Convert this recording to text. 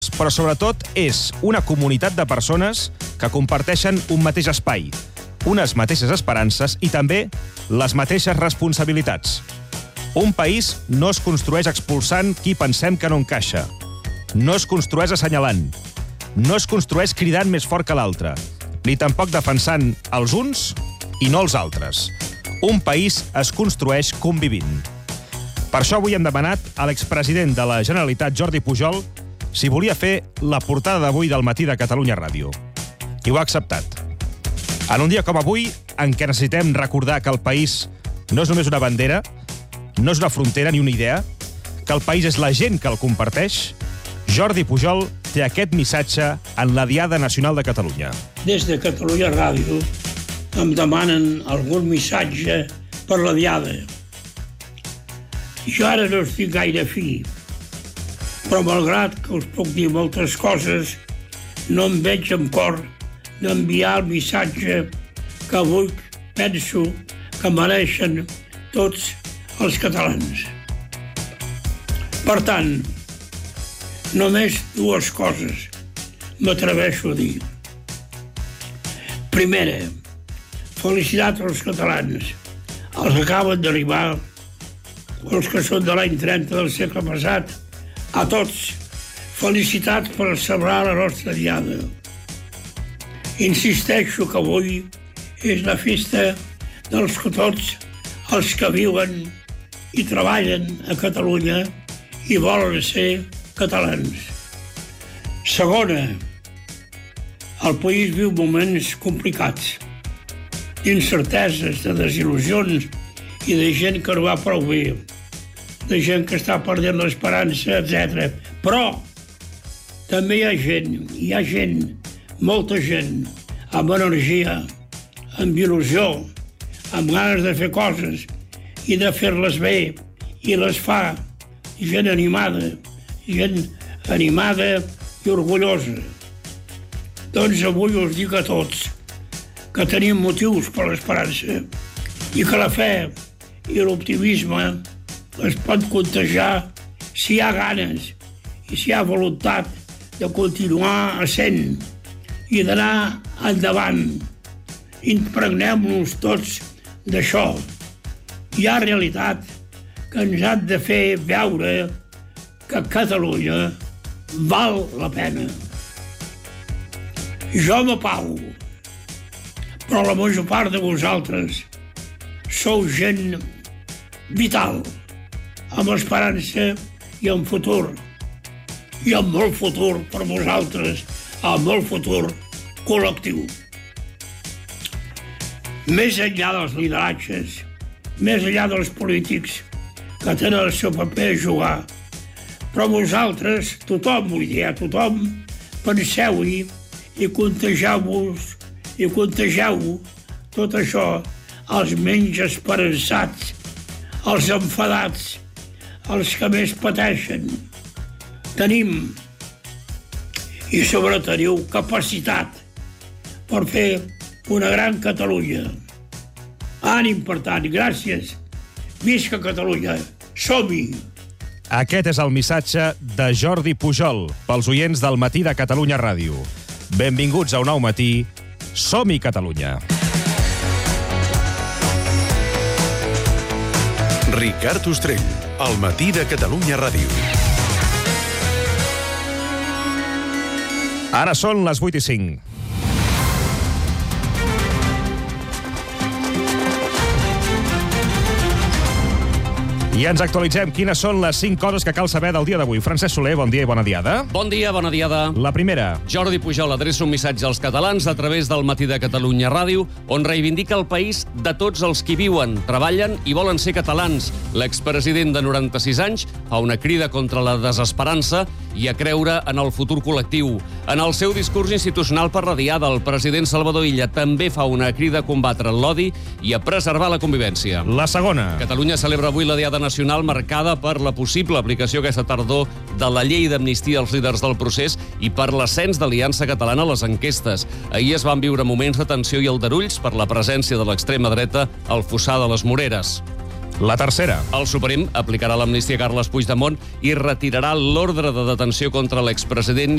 però sobretot és una comunitat de persones que comparteixen un mateix espai, unes mateixes esperances i també les mateixes responsabilitats. Un país no es construeix expulsant qui pensem que no encaixa. No es construeix assenyalant. No es construeix cridant més fort que l'altre, ni tampoc defensant els uns i no els altres. Un país es construeix convivint. Per això avui hem demanat a l'expresident de la Generalitat, Jordi Pujol, si volia fer la portada d'avui del Matí de Catalunya Ràdio. I ho ha acceptat. En un dia com avui, en què necessitem recordar que el país no és només una bandera, no és una frontera ni una idea, que el país és la gent que el comparteix, Jordi Pujol té aquest missatge en la Diada Nacional de Catalunya. Des de Catalunya Ràdio em demanen algun missatge per la Diada. Jo ara no estic gaire fi, però malgrat que us puc dir moltes coses, no em veig amb cor d'enviar el missatge que avui penso que mereixen tots els catalans. Per tant, només dues coses m'atreveixo a dir. Primera, felicitats als catalans, els que acaben d'arribar, els que són de l'any 30 del segle passat, a tots, felicitats per celebrar la nostra Diada. Insisteixo que avui és la festa dels que tots els que viuen i treballen a Catalunya i volen ser catalans. Segona, el país viu moments complicats, d'incerteses, de desil·lusions i de gent que no va prou bé, de gent que està perdent l'esperança, etc. Però també hi ha gent, molta gent, amb energia, amb il·lusió, amb ganes de fer coses i de fer-les bé, i les fa, gent animada i orgullosa. Doncs avui us dic a tots que tenim motius per l'esperança i que la fe i l'optimisme es pot contagiar si hi ha ganes i si hi ha voluntat de continuar essent i d'anar endavant. Impregnem-nos tots d'això. Hi ha realitat que ens ha de fer veure que Catalunya val la pena. Jo m'apago, però la major part de vosaltres sou gent vital, amb esperança i amb futur. I amb molt futur per vosaltres, amb molt futur col·lectiu. Més enllà dels lideratges, més enllà dels polítics que tenen el seu paper a jugar, però vosaltres, tothom, vull dir, tothom, penseu-hi i contagieu tot això als menys esperançats, als enfadats, als que més pateixen. Tenim i sobretot teniu capacitat per fer una gran Catalunya. Ànim, per tant, gràcies. Visca Catalunya. Som-hi! Aquest és el missatge de Jordi Pujol pels oients del Matí de Catalunya Ràdio. Benvinguts a un nou matí. Som-hi, Catalunya! Ricard Ostrell, al Matí de Catalunya Ràdio. Ara són les 8:05. I ens actualitzem quines són les 5 coses que cal saber del dia d'avui. Francesc Soler, bon dia i bona diada. Bon dia, bona diada. La primera. Jordi Pujol adreça un missatge als catalans a través del Matí de Catalunya Ràdio, on reivindica el país de tots els que viuen, treballen i volen ser catalans. L'expresident de 96 anys fa una crida contra la desesperança i a creure en el futur col·lectiu. En el seu discurs institucional per la Diada, el president Salvador Illa també fa una crida a combatre l'odi i a preservar la convivència. La segona. Catalunya celebra avui la Diada Nacional marcada per la possible aplicació aquesta tardor de la llei d'amnistia als líders del procés i per l'ascens d'Aliança Catalana a les enquestes. Ahir es van viure moments de tensió i aldarulls per la presència de l'extrema dreta al fossar de les Moreres. La tercera. El Suprem aplicarà l'amnistia a Carles Puigdemont i retirarà l'ordre de detenció contra l'expresident